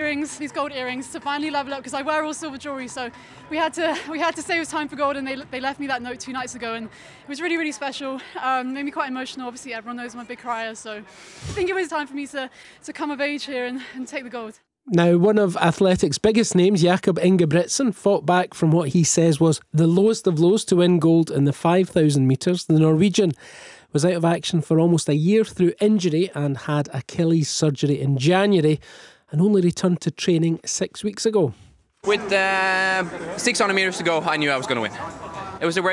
earrings, these gold earrings, to finally level up, because I wear all silver jewellery, so we had to say it was time for gold, and they left me that note 2 nights ago, and it was really, really special. Made me quite emotional. Obviously everyone knows I'm a big crier, so I think it was time for me to come of age here and take the gold. Now, one of athletics' biggest names, Jakob Ingebrigtsen, fought back from what he says was the lowest of lows to win gold in the 5,000 metres. The Norwegian was out of action for almost a year through injury and had Achilles surgery in January and only returned to training 6 weeks ago. With 600 metres to go, I knew I was going to win. It was a